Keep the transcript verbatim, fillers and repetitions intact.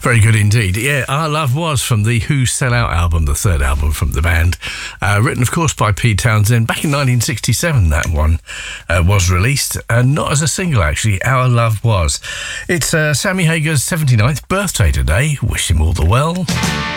Very good indeed. Yeah, Our Love Was from the Who Sell Out album, the third album from the band. Uh, written, of course, by Pete Townsend. Back in nineteen sixty-seven, that one uh, was released. Uh, not as a single, actually. Our Love Was. It's uh, Sammy Hagar's seventy-ninth birthday today. Wish him all the well.